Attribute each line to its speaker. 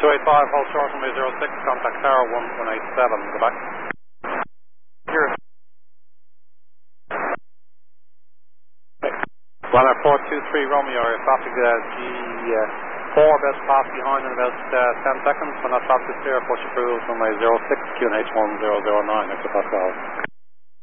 Speaker 1: 285, hold short on 06, contact Tower 1187, go back.
Speaker 2: Here.
Speaker 1: Runner 423 Romeo, your traffic G4 about to pass behind in about 10 seconds. When that traffic is clear, push approval from 06, QNH 1009, exit Pascal.